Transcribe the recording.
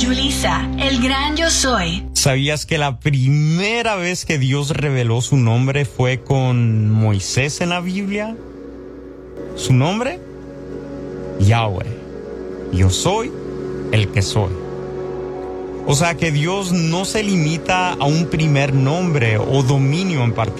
Yulisa, el gran yo soy. ¿Sabías que la primera vez que Dios reveló su nombre fue con Moisés en la Biblia? ¿Su nombre? Yahweh. Yo soy el que soy. O sea que Dios no se limita a un primer nombre o dominio en particular.